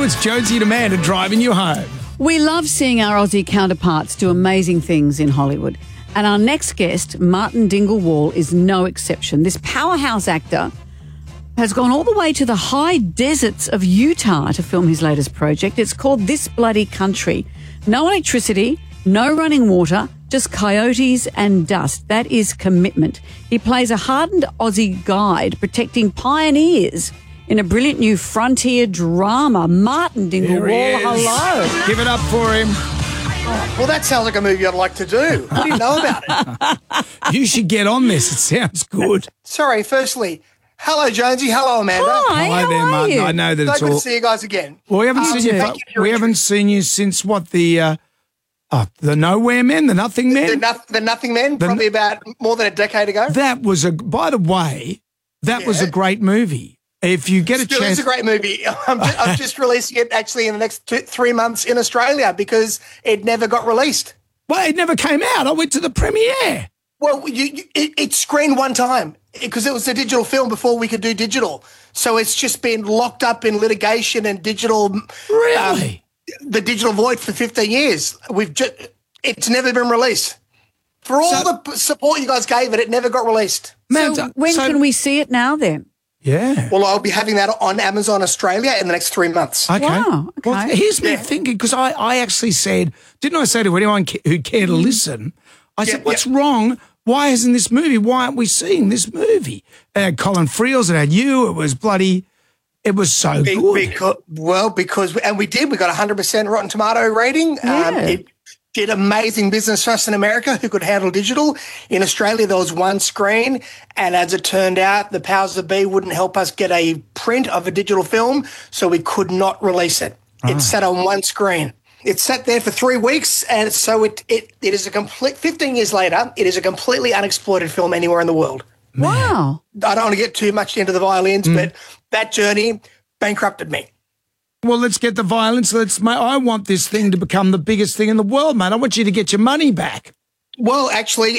It's Jonesy and Amanda driving you home. We love seeing our Aussie counterparts do amazing things in Hollywood. And our next guest, Martin Dinglewohl, is no exception. This powerhouse actor has gone all the way to the high deserts of Utah to film his latest project. It's called This Bloody Country. No electricity, no running water, just coyotes and dust. That is commitment. He plays a hardened Aussie guide protecting pioneers in a brilliant new frontier drama. Martin Dinglewohl, hello. Give it up for him. Well, that sounds like a movie I'd like to do. What do you know about it? You should get on this. It sounds good. Sorry, firstly, hello, Jonesy. Hello, Amanda. Hi, Hi how there, are Martin. you? I know that So it's good all. to see you guys again. Well, we haven't seen you. thank you for your We haven't seen you since what the Nowhere Men, the Nothing Men. The Nothing Men, probably about more than a decade ago. That was By the way, that was a great movie. If you get a Still chance, is a great movie. I'm just releasing it actually in the next 3 months in Australia because it never got released. well, it never came out. I went to the premiere. Well, it screened one time because it was a digital film before we could do digital. So it's just been locked up in litigation and digital. Really? The digital void for 15 years. It's never been released. For all the support you guys gave it, it never got released. So when can we see it now then? Yeah. Well, I'll be having that on Amazon Australia in the next 3 months. Okay. Wow, okay. Well, here's me thinking, because I actually said, didn't I say to anyone who cared to listen, I said, what's wrong? Why isn't this movie? Why aren't we seeing this movie? It had Colin Friels, it had you, it was bloody, it was so good. Because we did. We got a 100% Rotten Tomato rating. Yeah. It did amazing business for us in America who could handle digital. In Australia, there was one screen, and as it turned out, the powers that be wouldn't help us get a print of a digital film, so we could not release it. It sat on one screen. It sat there for 3 weeks, and so it is a complete, 15 years later, it is a completely unexploited film anywhere in the world. Wow. I don't want to get too much into the violins, but that journey bankrupted me. Well, let's get the violence. I want this thing to become the biggest thing in the world, man. I want you to get your money back. Well, actually,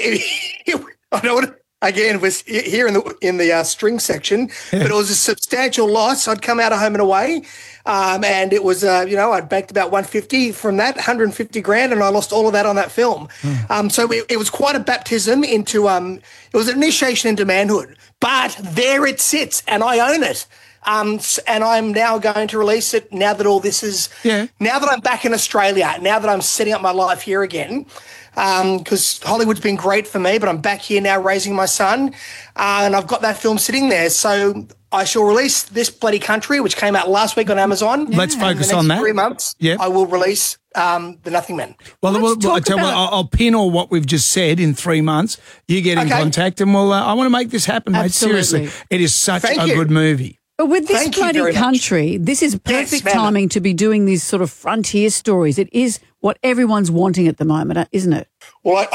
I know it, again, was here in the string section, but it was a substantial loss. I'd come out of Home and Away, and it was, I'd banked about 150 from that, 150 grand, and I lost all of that on that film. So it was quite a baptism into, it was an initiation into manhood. But there it sits, and I own it. And I'm now going to release it now that all this is, now that I'm back in Australia, now that I'm setting up my life here again, because Hollywood's been great for me, but I'm back here now raising my son, and I've got that film sitting there. So I shall release This Bloody Country, which came out last week on Amazon. Let's focus on that. 3 months, I will release The Nothing Men. Well, I tell you what, I'll pin all what we've just said in 3 months. You get in contact, and I want to make this happen, mate. Absolutely. Seriously, it is such a good movie. But with This Thank you Bloody very much. Country, this is perfect ma'am. timing to be doing these sort of frontier stories. It is what everyone's wanting at the moment, isn't it? Well,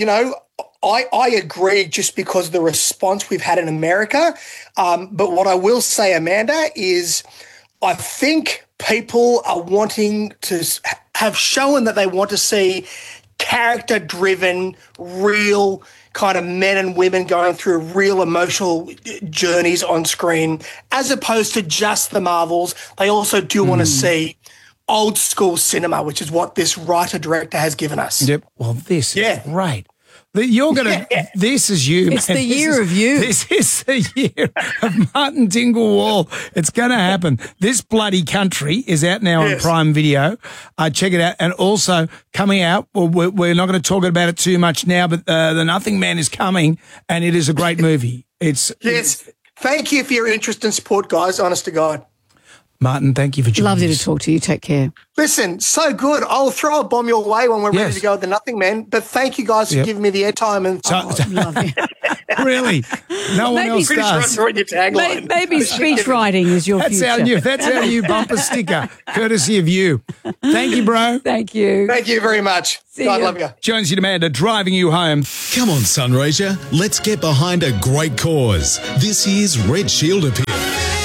I agree just because of the response we've had in America. But what I will say, Amanda, is I think people are wanting to have shown that they want to see character-driven, real kind of men and women going through real emotional journeys on screen, as opposed to just the Marvels. They also do want to see old school cinema, which is what this writer-director has given us. Yep. Well, this is great. You're going to, this is you, It's man. the year of you. This is the year of Martin Dinglewohl. It's going to happen. This Bloody Country is out now on Prime Video. Check it out. And also coming out, well, we're not going to talk about it too much now, but The Nothing Man is coming, and it is a great movie. Thank you for your interest and support, guys, honest to God. Martin, thank you for joining Lovely us. to talk to you. Take care. Listen, so good. I'll throw a bomb your way when we're ready to go with The Nothing Men. But thank you guys for giving me the airtime. And Love you. Really? No one else pretty sure I does. saw it in your tagline. Maybe speech writing is your future. That's our new bumper sticker, courtesy of you. Thank you, bro. Thank you. Thank you very much. God ya. love you. Jonesy and Amanda driving you home. Come on, Sunraysia, let's get behind a great cause. This year's Red Shield appeal.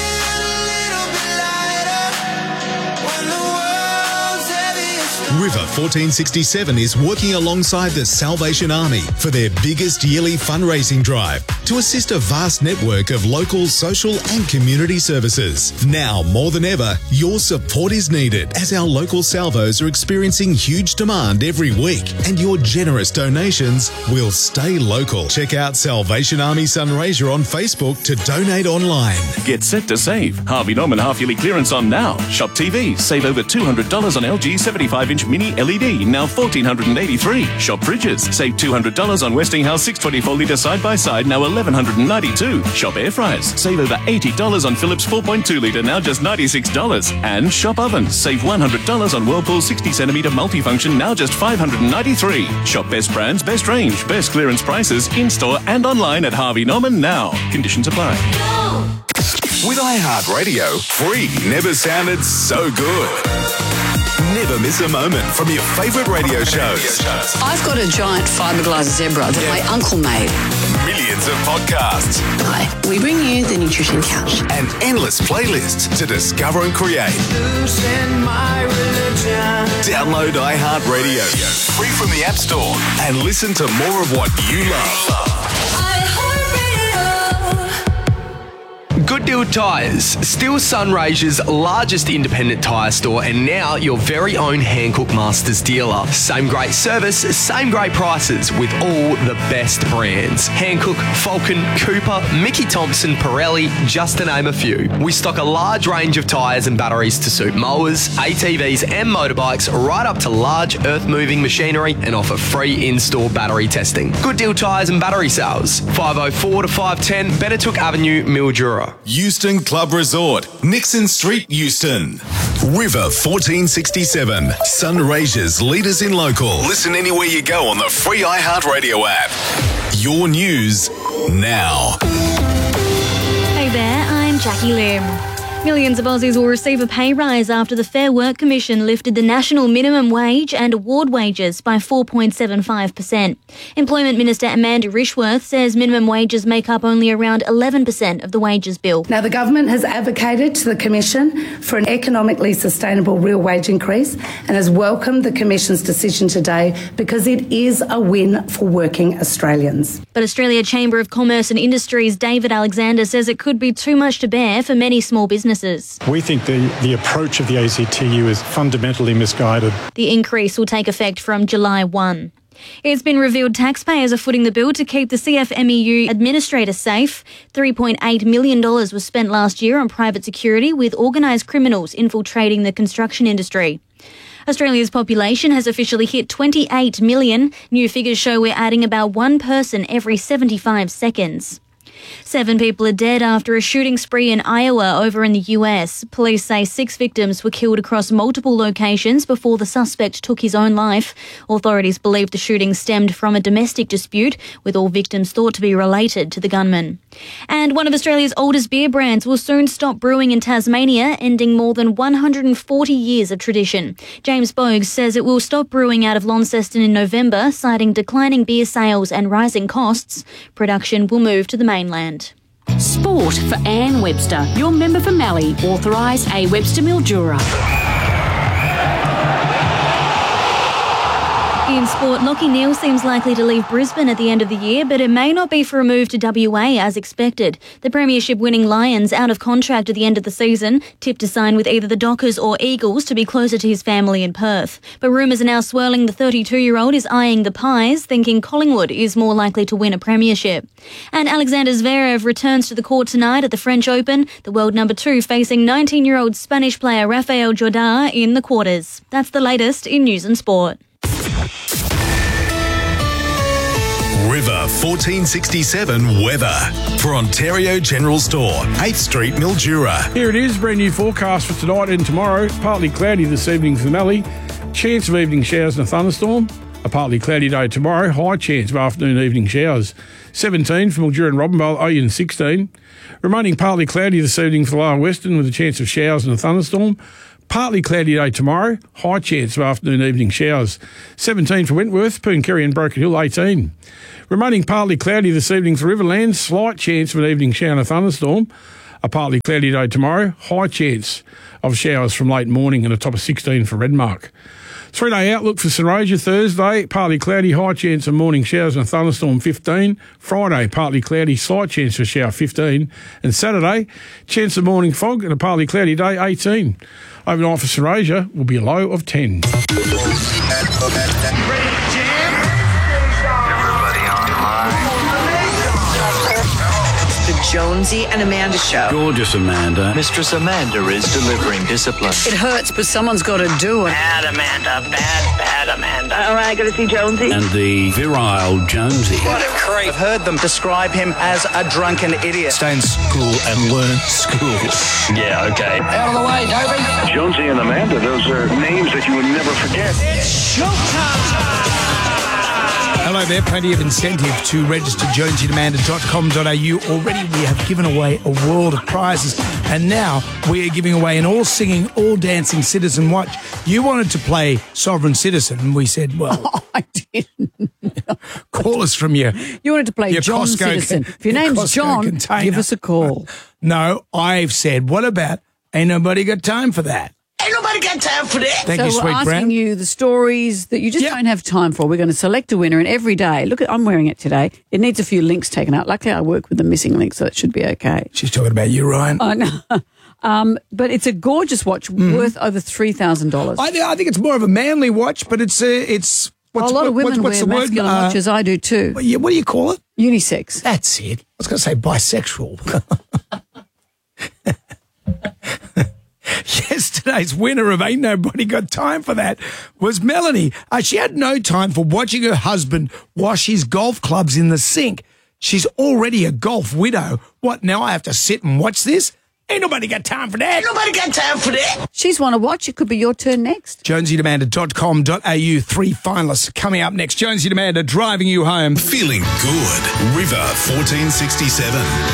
River 1467 is working alongside the Salvation Army for their biggest yearly fundraising drive to assist a vast network of local social and community services. Now, more than ever, your support is needed as our local salvos are experiencing huge demand every week, and your generous donations will stay local. Check out Salvation Army Sunraysia on Facebook to donate online. Get set to save. Harvey Norman half-yearly clearance on now. Shop TVs. Save over $200 on LG 75-inch mini LED, now $1,483. Shop fridges. Save $200 on Westinghouse 624-litre side-by-side, now $1,192. Shop air fryers. Save over $80 on Philips 4.2-litre, now just $96. And shop ovens. Save $100 on Whirlpool 60cm multifunction, now just $593. Shop best brands, best range, best clearance prices, in-store and online at Harvey Norman now. Conditions apply. With iHeartRadio, free never sounded so good. Never miss a moment from your favourite radio shows. I've got a giant fiberglass zebra that my uncle made. Millions of podcasts. Hi, we bring you the Nutrition Couch. And endless playlists to discover and create. Download iHeartRadio free from the App Store and listen to more of what you love. Good Deal Tyres, still Sunraysia's largest independent tyre store and now your very own Hankook Masters dealer. Same great service, same great prices with all the best brands. Hankook, Falcon, Cooper, Mickey Thompson, Pirelli, just to name a few. We stock a large range of tyres and batteries to suit mowers, ATVs and motorbikes right up to large earth-moving machinery and offer free in-store battery testing. Good Deal Tyres and battery sales, 504 to 510 Benetook Avenue, Mildura. Euston Club Resort, Nixon Street, Euston. River 1467, Sunraysia's leaders in local. Listen anywhere you go on the free iHeartRadio app. Your news now. Hey there, I'm Jackie Lim. Millions of Aussies will receive a pay rise after the Fair Work Commission lifted the national minimum wage and award wages by 4.75%. Employment Minister Amanda Rishworth says minimum wages make up only around 11% of the wages bill. Now, the government has advocated to the Commission for an economically sustainable real wage increase and has welcomed the Commission's decision today because it is a win for working Australians. But Australia Chamber of Commerce and Industry's David Alexander says it could be too much to bear for many small businesses. We think the approach of the ACTU is fundamentally misguided. The increase will take effect from July 1. It's been revealed taxpayers are footing the bill to keep the CFMEU administrator safe. $3.8 million was spent last year on private security, with organised criminals infiltrating the construction industry. Australia's population has officially hit 28 million. New figures show we're adding about one person every 75 seconds. 7 people are dead after a shooting spree in Iowa over in the US. Police say 6 victims were killed across multiple locations before the suspect took his own life. Authorities believe the shooting stemmed from a domestic dispute, with all victims thought to be related to the gunman. And one of Australia's oldest beer brands will soon stop brewing in Tasmania, ending more than 140 years of tradition. James Bogues says it will stop brewing out of Launceston in November, citing declining beer sales and rising costs. Production will move to the mainland. Sport for Anne Webster, your member for Mallee, authorised A. Webster Mildura. In sport, Lockie Neal seems likely to leave Brisbane at the end of the year, but it may not be for a move to WA as expected. The premiership-winning Lions, out of contract at the end of the season, tipped to sign with either the Dockers or Eagles to be closer to his family in Perth. But rumours are now swirling the 32-year-old is eyeing the Pies, thinking Collingwood is more likely to win a premiership. And Alexander Zverev returns to the court tonight at the French Open, the world number 2 facing 19-year-old Spanish player Rafael Jordá in the quarters. That's the latest in news and sport. River 1467 weather for Ontario General Store, 8th Street, Mildura. Here it is, brand new forecast for tonight and tomorrow. Partly cloudy this evening for Mallee. Chance of evening showers and a thunderstorm. A partly cloudy day tomorrow. High chance of afternoon evening showers. 17 for Mildura and Robinvale, Oyen 16. Remaining partly cloudy this evening for Lower Western with a chance of showers and a thunderstorm. Partly cloudy day tomorrow, high chance of afternoon evening showers. 17 for Wentworth, Pooncarie and Broken Hill 18. Remaining partly cloudy this evening for Riverland, slight chance of an evening shower and a thunderstorm. A partly cloudy day tomorrow, high chance of showers from late morning and a top of 16 for Redmark. 3-day outlook for St Roger. Thursday, partly cloudy, high chance of morning showers and a thunderstorm, 15. Friday, partly cloudy, slight chance of a shower, 15. And Saturday, chance of morning fog and a partly cloudy day, 18. Overnight for St Roger will be a low of 10. Jonesy and Amanda Show. Gorgeous Amanda. Mistress Amanda is delivering discipline. It hurts, but someone's got to do it. Bad Amanda, bad Amanda. All right, got to see Jonesy. And the virile Jonesy. What a creep. I've heard them describe him as a drunken idiot. Stay in school and learn school. Yeah, okay. Out of the way, Toby. Jonesy and Amanda, those are names that you would never forget. It's showtime. Hello there, plenty of incentive to register jonesyandamanda.com.au. Already we have given away a world of prizes, and now we are giving away an all-singing, all-dancing Citizen Watch. You wanted to play Sovereign Citizen, and we said, well... I didn't. Call us from your... You wanted to play John Costco Citizen. If your name's Costco John, container. give us a call. No, I've said, what about ain't nobody got time for that? Ain't nobody got time for that. Thank you, So sweet we're asking Brown. you the stories that you just don't have time for. We're going to select a winner, and every day, look, I'm wearing it today. It needs a few links taken out. Luckily, I work with the missing links, so it should be okay. She's talking about you, Ryan. I know. But it's a gorgeous watch worth over $3,000. I think it's more of a manly watch, but it's a lot of women wear masculine watches. I do too. What do you call it? Unisex. That's it. I was going to say bisexual. Yesterday's winner of Ain't Nobody Got Time for That was Melanie. She had no time for watching her husband wash his golf clubs in the sink. She's already a golf widow. What, now I have to sit and watch this? Ain't nobody got time for that. Ain't nobody got time for that. She's won a watch. It could be your turn next. JonesyAndAmanda.com.au. 3 finalists coming up next. Jonesy and Amanda driving you home. Feeling good. River 1467.